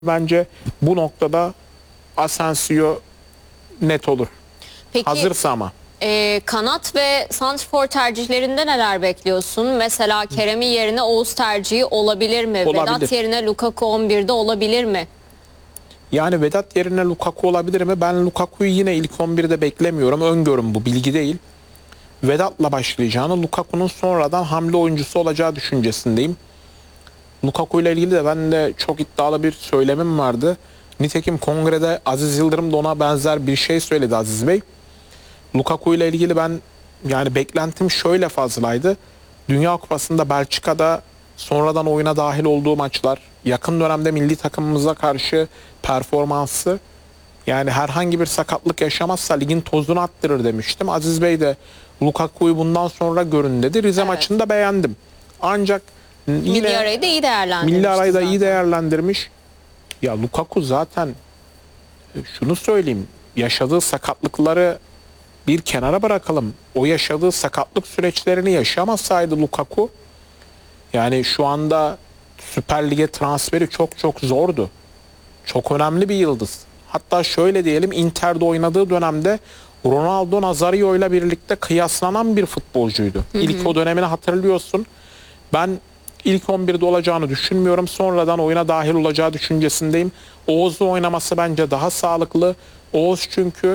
Bence bu noktada Asensio net olur. Peki, Hazırsa ama. Kanat ve santrfor tercihlerinde neler bekliyorsun? Mesela Kerem'in yerine Oğuz tercihi olabilir mi? Olabilir. Vedat yerine Lukaku 11'de olabilir mi? Yani Vedat yerine Lukaku olabilir mi? Ben Lukaku'yu yine ilk 11'de beklemiyorum. Öngörüm bu, bilgi değil. Vedat'la başlayacağını, Lukaku'nun sonradan hamle oyuncusu olacağı düşüncesindeyim. Lukaku ile ilgili de ben de çok iddialı bir söylemim vardı. Nitekim kongrede Aziz Yıldırım da ona benzer bir şey söyledi Aziz Bey. Lukaku ile ilgili ben yani beklentim şöyle fazlaydı. Dünya Kupası'nda Belçika'da sonradan oyuna dahil olduğu maçlar, yakın dönemde milli takımımıza karşı performansı, yani herhangi bir sakatlık yaşamazsa ligin tozunu attırır demiştim. Aziz Bey de Lukaku'yu bundan sonra görün dedi. Rize maçını da beğendim. Ancak yine Milli arayı da iyi değerlendirmiş. milli arayı da iyi değerlendirmiş. Ya Lukaku zaten şunu söyleyeyim, yaşadığı sakatlıkları bir kenara bırakalım. O yaşadığı sakatlık süreçlerini yaşamasaydı Lukaku, yani şu anda Süper Lig'e transferi çok çok zordu. Çok önemli bir yıldız. Hatta şöyle diyelim, Inter'de oynadığı dönemde Ronaldo Nazario ile birlikte kıyaslanan bir futbolcuydu. İlk o dönemini hatırlıyorsun. Ben ilk 11'de olacağını düşünmüyorum. Sonradan oyuna dahil olacağı düşüncesindeyim. Oğuz'un oynaması bence daha sağlıklı. Oğuz çünkü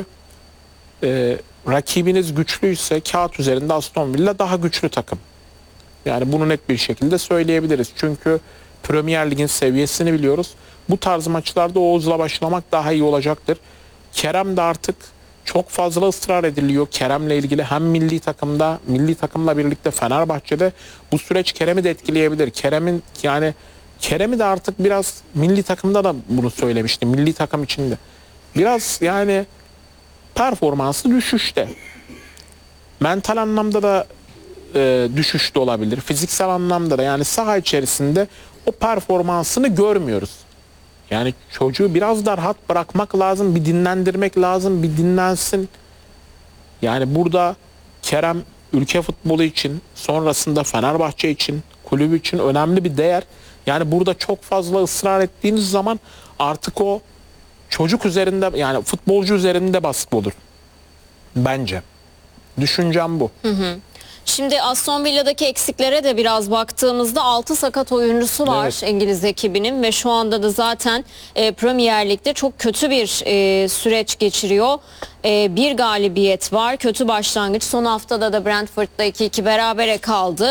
rakibiniz güçlüyse kağıt üzerinde Aston Villa daha güçlü takım. Yani bunu net bir şekilde söyleyebiliriz. Çünkü Premier Lig'in seviyesini biliyoruz. Bu tarz maçlarda Oğuz'la başlamak daha iyi olacaktır. Kerem de artık çok fazla ısrar ediliyor Kerem'le ilgili, hem milli takımda, milli takımla birlikte Fenerbahçe'de. Bu süreç Kerem'i de etkileyebilir. Kerem'i de artık biraz milli takımda da bunu söylemiştim. Milli takım içinde. Biraz yani performansı düşüşte. Mental anlamda da düşüşte olabilir. Fiziksel anlamda da, yani saha içerisinde o performansını görmüyoruz. Yani çocuğu biraz da rahat bırakmak lazım, bir dinlendirmek lazım, bir dinlensin. Yani burada Kerem ülke futbolu için, sonrasında Fenerbahçe için, kulübü için önemli bir değer. Yani burada çok fazla ısrar ettiğiniz zaman artık o çocuk üzerinde, yani futbolcu üzerinde baskı olur. Bence. Düşüncem bu. Şimdi Aston Villa'daki eksiklere de biraz baktığımızda 6 sakat oyuncusu var, Evet. İngiliz ekibinin ve şu anda da zaten Premier Lig'de çok kötü bir süreç geçiriyor. Bir galibiyet var, kötü başlangıç. Son haftada da Brentford'da 2-2 berabere kaldı.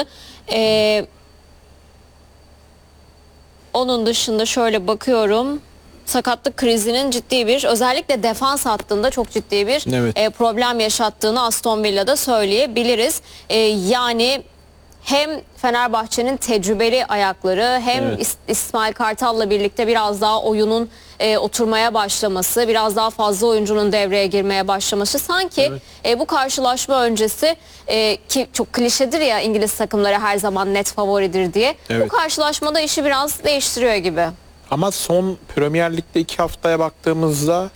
Onun dışında şöyle bakıyorum. Sakatlık krizinin ciddi bir, özellikle defans hattında çok ciddi bir Evet. problem yaşattığını Aston Villa'da söyleyebiliriz. Yani hem Fenerbahçe'nin tecrübeli ayakları, hem Evet. İsmail Kartal'la birlikte biraz daha oyunun oturmaya başlaması, biraz daha fazla oyuncunun devreye girmeye başlaması, sanki bu karşılaşma öncesi, ki çok klişedir ya, İngiliz takımları her zaman net favoridir diye. Evet. Bu karşılaşmada işi biraz değiştiriyor gibi. Ama son Premier Lig'de 2 haftaya baktığımızda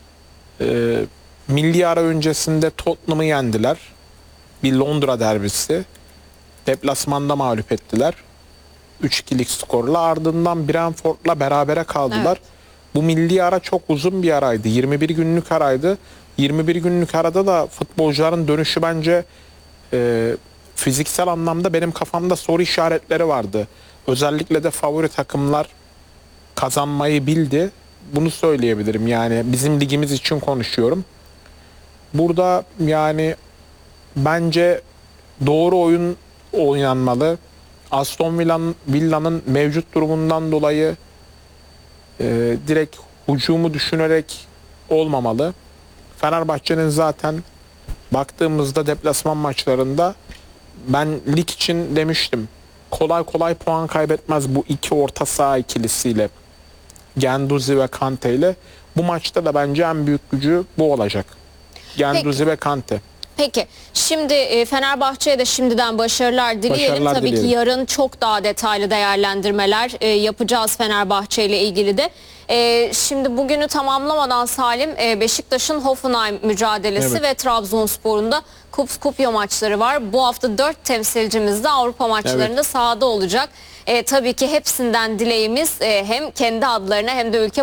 milli ara öncesinde Tottenham'ı yendiler. Bir Londra derbisi. Deplasmanda mağlup ettiler. 3-2'lik skorla. Ardından Brentford'la berabere kaldılar. Evet. Bu milli ara çok uzun bir araydı. 21 günlük araydı. 21 günlük arada da futbolcuların dönüşü bence fiziksel anlamda benim kafamda soru işaretleri vardı. Özellikle de favori takımlar kazanmayı bildi. Bunu söyleyebilirim. Yani bizim ligimiz için konuşuyorum. Burada yani bence doğru oyun oynanmalı. Aston Villa'nın mevcut durumundan dolayı direkt hücumu düşünerek olmamalı. Fenerbahçe'nin zaten baktığımızda deplasman maçlarında, ben lig için demiştim, kolay kolay puan kaybetmez bu iki orta saha ikilisiyle, Guendouzi ve Kante ile. Bu maçta da bence en büyük gücü bu olacak. Guendouzi ve Kante. Peki şimdi Fenerbahçe'ye de şimdiden başarılar dileyelim. Başarılar Tabii dileyelim. ki yarın çok daha detaylı değerlendirmeler yapacağız Fenerbahçe ile ilgili de. Şimdi bugünü tamamlamadan Salim, Beşiktaş'ın Hoffenheim mücadelesi Evet. ve Trabzonspor'un da Kupyo maçları var. Bu hafta 4 temsilcimiz de Avrupa maçlarında sahada olacak. Tabii ki hepsinden dileğimiz hem kendi adlarına hem de ülke